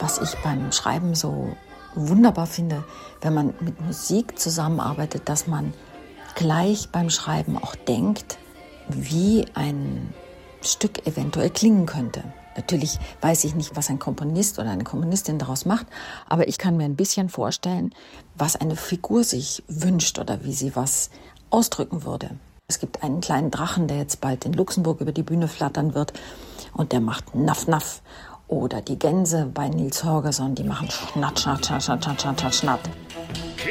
was ich beim Schreiben so wunderbar finde, wenn man mit Musik zusammenarbeitet, dass man gleich beim Schreiben auch denkt, wie ein Stück eventuell klingen könnte. Natürlich weiß ich nicht, was ein Komponist oder eine Komponistin daraus macht, aber ich kann mir ein bisschen vorstellen, was eine Figur sich wünscht oder wie sie was ausdrücken würde. Es gibt einen kleinen Drachen, der jetzt bald in Luxemburg über die Bühne flattern wird und der macht Naff, Naff. Oder die Gänse bei Nils Holgersson, die machen Schnatt, Schnatt, Schnatt, Schnatt, Schnatt, Schnatt, Schnatt.